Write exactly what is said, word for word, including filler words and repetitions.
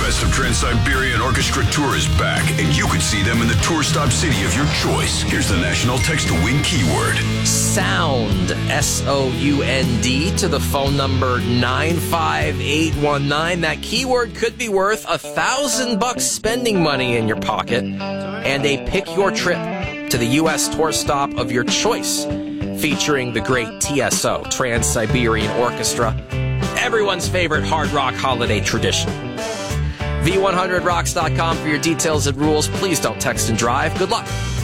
Best of Trans-Siberian Orchestra Tour is back, and you could see them in the tour stop city of your choice. Here's the national text-to-win keyword. Sound, S O U N D, to the phone number nine five eight one nine. That keyword could be worth a thousand bucks spending money in your pocket and a pick your trip to the U S tour stop of your choice, featuring the great T S O, Trans-Siberian Orchestra, everyone's favorite hard rock holiday tradition. V one hundred rocks dot com for your details and rules. Please don't text and drive. Good luck.